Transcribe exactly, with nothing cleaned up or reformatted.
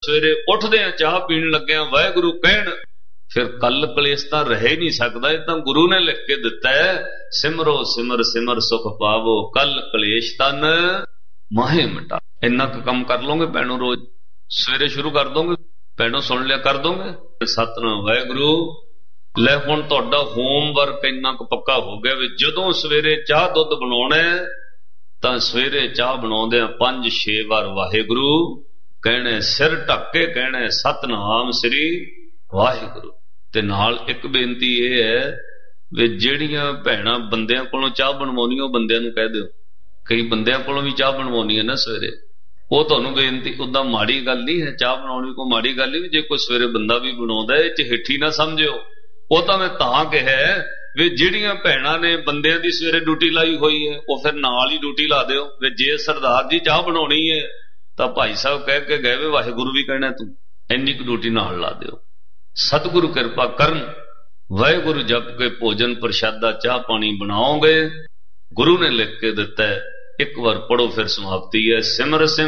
सवेरे उठदे चाह पीण लग्या वाहिगुरु कहण, फिर कल कलेश तां रह ही नहीं सकदा। ये तां गुरु ने लिख के दिता है, सिमरो सिमर सिमर सुख पावो, कल कलेश तन माहे मिटा। इन्ना क कम कर लोगे भैणो, रोज सवेरे शुरू कर दोगे भैणो, सुन लिया कर दोगे। सतनाम वाहिगुरु। लै हुण तुहाडा होमवर्क इन्ना क पक्का हो गया भी जदों सवेरे चाह दुध बनाउणा तां सवेरे चाह बनाउंदे पंज छे वार वाहिगुरु कहणे, सिर ढक के कहणे सतनाम श्री वाहिगुरु। ते नाल एक बेनती यह है वे ਜਿਹੜੀਆਂ ਭੈਣਾਂ ਬੰਦਿਆਂ ਕੋਲੋਂ ਚਾਹ ਬਣਵਾਉਣੀ ਉਹ ਬੰਦਿਆਂ ਨੂੰ ਕਹਿ ਦਿਓ। ਕਈ ਬੰਦਿਆਂ ਕੋਲੋਂ ਵੀ ਚਾਹ ਬਣਵਾਉਣੀ ਹੈ ਨਾ ਸਵੇਰੇ, ਉਹ ਤੁਹਾਨੂੰ ਬੇਨਤੀ ਉਦਾਂ ਮਾੜੀ ਗੱਲ ਨਹੀਂ ਹੈ, ਚਾਹ ਬਣਾਉਣੀ ਕੋਈ ਮਾੜੀ ਗੱਲ ਨਹੀਂ। ਜੇ ਕੋਈ ਸਵੇਰੇ ਬੰਦਾ ਵੀ ਬਣਾਉਂਦਾ ਇਹ ਚ ਹੇਠੀ ਨਾ ਸਮਝਿਓ। ਉਹ ਤਾਂ ਮੈਂ ਤਾਂ ਕਿਹਾ ਵੀ ਜਿਹੜੀਆਂ ਭੈਣਾਂ ਨੇ ਬੰਦਿਆਂ ਦੀ ਸਵੇਰੇ ਡਿਊਟੀ ਲਾਈ ਹੋਈ ਹੈ ਉਹ ਫਿਰ ਨਾਲ ਹੀ ਡਿਊਟੀ ਲਾ ਦਿਓ। ਵੀ ਜੇ ਸਰਦਾਰ ਜੀ ਚਾਹ ਬਣਾਉਣੀ ਹੈ ਤਾਂ ਭਾਈ ਸਾਹਿਬ ਕਹਿ ਕੇ ਗਏ ਵੀ ਵਾਹਿਗੁਰੂ ਵੀ ਕਹਿਣਾ ਤੂੰ, ਇੰਨੀ ਕੁ ਡਿਊਟੀ ਨਾਲ ਲਾ ਦਿਓ। सतगुरु कृपा करन, वाहिगुरु जप के भोजन प्रशादा चाह पानी बनाओगे। गुरु ने लिख के दिता है, एक बार पढ़ो फिर समाप्ति है। सिमर सिमर